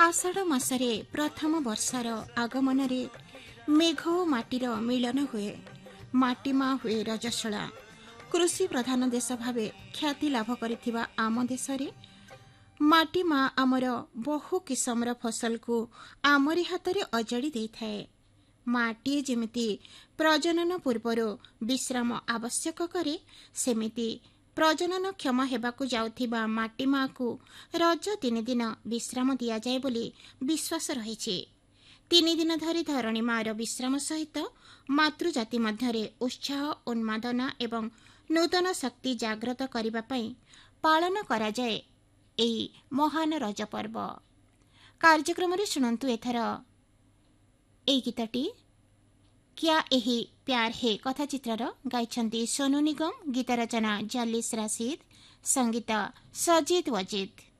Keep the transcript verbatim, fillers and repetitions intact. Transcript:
आषाढ़ मासरे प्रथम वर्षार आगमन मेघ और माटीर मिलन हुए। माटी माँ हुए रजस्वला। कृषि प्रधान देश भाव ख्याति लाभ करिथिबा आम देश माटी माँ आमर बहु किसमर फसल को आमरी हाथ में अजाड़ी दे थाए। माटी जेमिति प्रजनन पूर्वर विश्राम आवश्यक करे सेमिति प्रजनन क्षम हेबाकु जाउथिबा माटी माँ को रज तीन दिन विश्राम दिया जाए बोली विश्वास रही। तीन दिन धरी धरणी मार विश्राम सहित मातृजाति मध्यरे उत्साह उन्मादना एवं नूतन शक्ति जाग्रत करने पाई पालन करा जाए एई महान रज पर्व। कार्यक्रम रे सुनंतु एथर एई गीतटी क्या एही प्यार है कथाचित्र गाइछन्ती सोनू निगम। गीत रचना जालिस राशिद, संगीत सजिद वजीद।